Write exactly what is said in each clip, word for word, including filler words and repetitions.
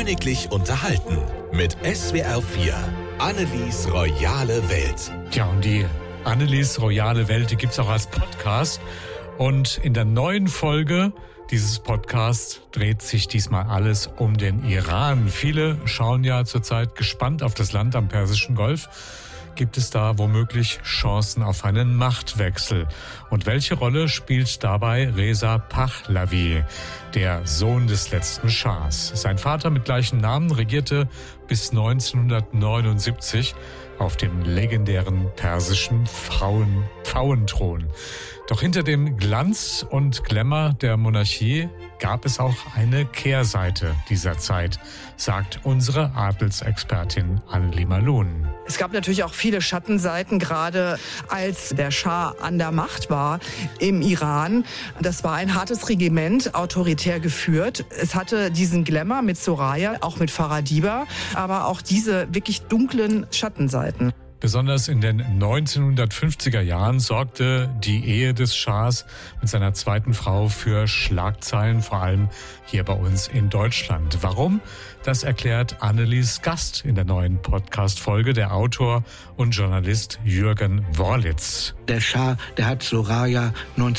Königlich unterhalten mit S W R vier. Annelies royale Welt. Tja, und die Annelies royale Welt, die gibt's auch als Podcast. Und in der neuen Folge dieses Podcasts dreht sich diesmal alles um den Iran. Viele schauen ja zurzeit gespannt auf das Land am Persischen Golf. Gibt es da womöglich Chancen auf einen Machtwechsel? Und welche Rolle spielt dabei Reza Pahlavi, der Sohn des letzten Schahs? Sein Vater mit gleichem Namen regierte bis neunzehnhundertneunundsiebzig auf dem legendären persischen Pfauen, Pfauenthron. Doch hinter dem Glanz und Glamour der Monarchie gab es auch eine Kehrseite dieser Zeit, sagt unsere Adelsexpertin Anneli Malun. Es gab natürlich auch viele Schattenseiten, gerade als der Schah an der Macht war im Iran. Das war ein hartes Regiment, autoritär geführt. Es hatte diesen Glamour mit Soraya, auch mit Faradiba, aber auch diese wirklich dunklen Schattenseiten. Besonders in den neunzehnhundertfünfziger Jahren sorgte die Ehe des Schahs mit seiner zweiten Frau für Schlagzeilen, vor allem hier bei uns in Deutschland. Warum? Das erklärt Annelies Gast in der neuen Podcast-Folge, der Autor und Journalist Jürgen Worlitz. Der Schah, der hat Soraya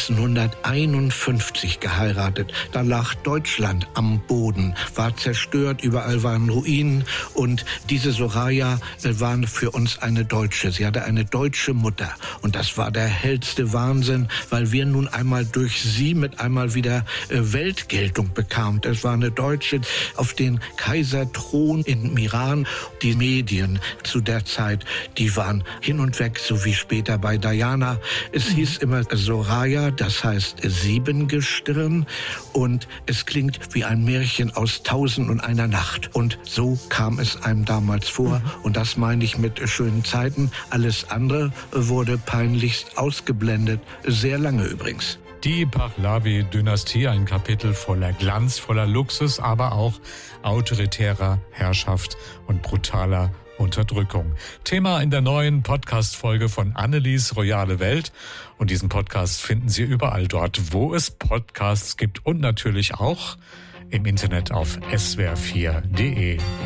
neunzehnhunderteinundfünfzig geheiratet. Da lag Deutschland am Boden, war zerstört, überall waren Ruinen. Und diese Soraya war für uns eine Deutsche. Sie hatte eine deutsche Mutter. Und das war der hellste Wahnsinn, weil wir nun einmal durch sie mit einmal wieder Weltgeltung bekamen. Es war eine Deutsche auf den Kaiserthron im Iran. Die Medien zu der Zeit, die waren hin und weg, so wie später bei Diana. Es hieß immer Soraya, das heißt Siebengestirn, und es klingt wie ein Märchen aus Tausend und einer Nacht. Und so kam es einem damals vor. Und das meine ich mit schönen Zeiten. Alles andere wurde peinlichst ausgeblendet. Sehr lange übrigens. Die Pahlavi-Dynastie, ein Kapitel voller Glanz, voller Luxus, aber auch autoritärer Herrschaft und brutaler Unterdrückung. Thema in der neuen Podcast-Folge von Annelies royale Welt. Und diesen Podcast finden Sie überall dort, wo es Podcasts gibt und natürlich auch im Internet auf S W R vier punkt de.